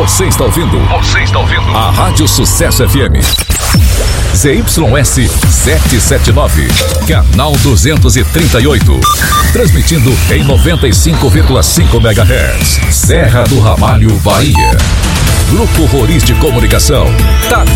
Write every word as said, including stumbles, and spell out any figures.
Você está ouvindo? Você está ouvindo? A Rádio Sucesso F M. Z Y S setecentos e setenta e nove, canal duzentos e trinta e oito. Transmitindo em noventa e cinco vírgula cinco megahertz. Serra do Ramalho, Bahia. Grupo Roriz de Comunicação. Tá